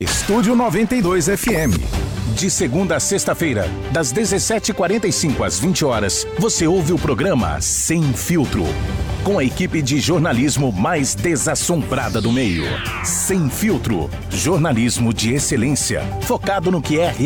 Estúdio 92 FM. De segunda a sexta-feira, das 17h45 às 20 horas, você ouve o programa Sem Filtro, com a equipe de jornalismo mais desassombrada do meio. Sem Filtro, jornalismo de excelência, focado no que é